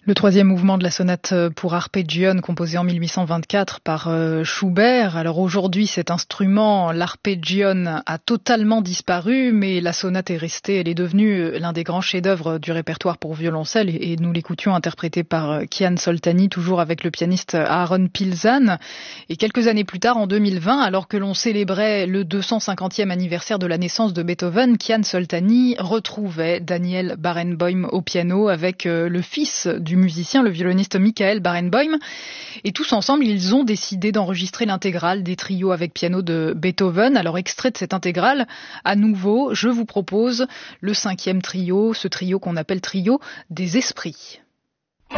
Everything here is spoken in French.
Le troisième mouvement de la sonate pour arpeggione composé en 1824 par Schubert. Alors aujourd'hui, cet instrument, l'arpeggione, a totalement disparu, mais la sonate est restée. Elle est devenue l'un des grands chefs-d'œuvre du répertoire pour violoncelle et nous l'écoutions interprété par Kian Soltani, toujours avec le pianiste Aaron Pilzan. Et quelques années plus tard, en 2020, alors que l'on célébrait le 250e anniversaire de la naissance de Beethoven, Kian Soltani retrouvait Daniel Barenboim au piano avec le fils du musicien, le violoniste Michael Barenboim. Et tous ensemble, ils ont décidé d'enregistrer l'intégrale des trios avec piano de Beethoven. Alors, extrait de cette intégrale, à nouveau, je vous propose le 5e trio, ce trio qu'on appelle trio des esprits.